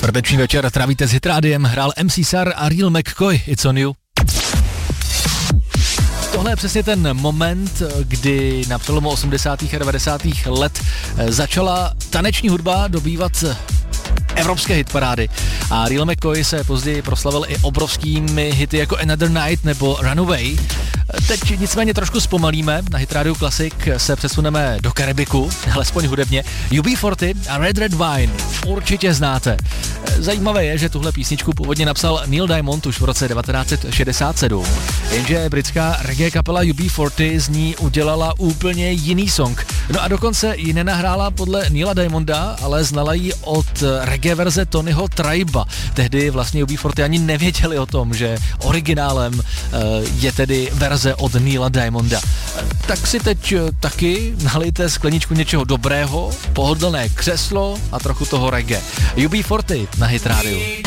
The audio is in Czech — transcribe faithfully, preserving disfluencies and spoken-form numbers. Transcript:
Čtvrteční večer trávíte s Hitrádiem, hrál M C Sar a Real McCoy, It's on you. Tohle je přesně ten moment, kdy na přelomu osmdesátých a devadesátých let začala taneční hudba dobývat evropské hitparády a Real McCoy se později proslavil i obrovskými hity jako Another Night nebo Runaway. Teď nicméně trošku zpomalíme, na Hit Radio Classic se přesuneme do Karibiku, alespoň hudebně. U B čtyřicet a Red Red Wine určitě znáte. Zajímavé je, že tuhle písničku původně napsal Neil Diamond už v roce devatenáct set šedesát sedm, jenže britská reggae kapela U B čtyřicet z ní udělala úplně jiný song. No a dokonce ji nenahrála podle Neila Diamonda, ale znala ji od reggae verze Tonyho Triba. Tehdy vlastně U B čtyřicet ani nevěděli o tom, že originálem je tedy verze od Neila Diamonda. Tak si teď taky nalijte skleničku něčeho dobrého, pohodlné křeslo a trochu toho reggae. U B čtyřicet na Hit Radio.